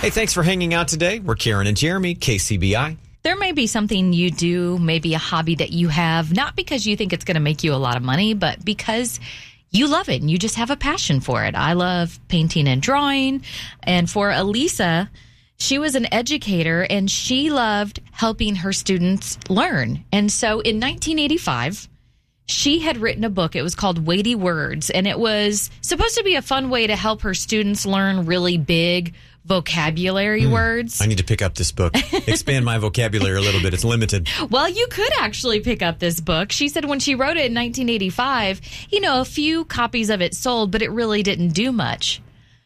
Hey, thanks for hanging out today. We're Karen and Jeremy, KCBI. There may be something you do, maybe a hobby that you have, not because you think it's going to make you a lot of money, but because you love it and you just have a passion for it. I love painting and drawing. And for Elisa, she was an educator and she loved helping her students learn. And so in 1985, she had written a book. It was called Weighty Words, and it was supposed to be a fun way to help her students learn really big vocabulary words. I need to pick up this book. Expand my vocabulary a little bit. It's limited. Well, you could actually pick up this book. She said when she wrote it in 1985, a few copies of it sold, but it really didn't do much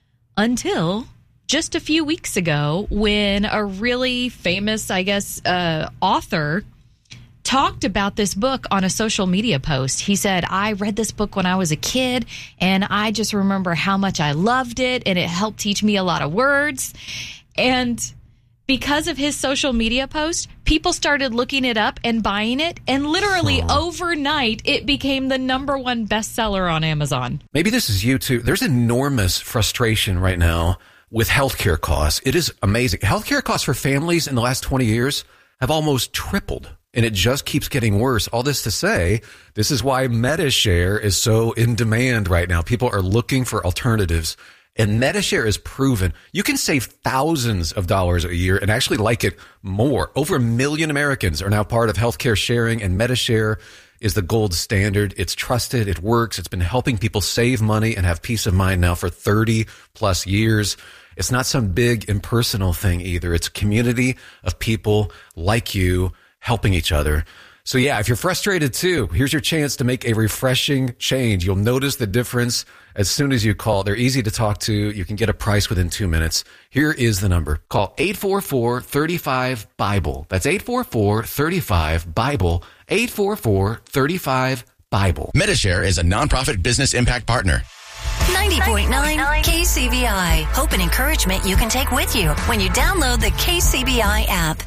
until just a few weeks ago when a really famous, author talked about this book on a social media post. He said, I read this book when I was a kid, and I just remember how much I loved it, and it helped teach me a lot of words. And because of his social media post, people started looking it up and buying it, and literally overnight, it became the #1 bestseller on Amazon. Maybe this is you too. There's enormous frustration right now with healthcare costs. It is amazing. Healthcare costs for families in the last 20 years have almost tripled. And it just keeps getting worse. All this to say, this is why MediShare is so in demand right now. People are looking for alternatives. And MediShare is proven you can save thousands of dollars a year and actually like it more. Over 1 million Americans are now part of healthcare sharing, and MediShare is the gold standard. It's trusted. It works. It's been helping people save money and have peace of mind now for 30 plus years. It's not some big impersonal thing either. It's a community of people like you helping each other. So yeah, if you're frustrated too, here's your chance to make a refreshing change. You'll notice the difference as soon as you call. They're easy to talk to. You can get a price within 2 minutes. Here is the number. Call 844-35-BIBLE. That's 844-35-BIBLE. 844-35-BIBLE. MediShare is a nonprofit business impact partner. 90.9 KCBI. Hope and encouragement you can take with you when you download the KCBI app.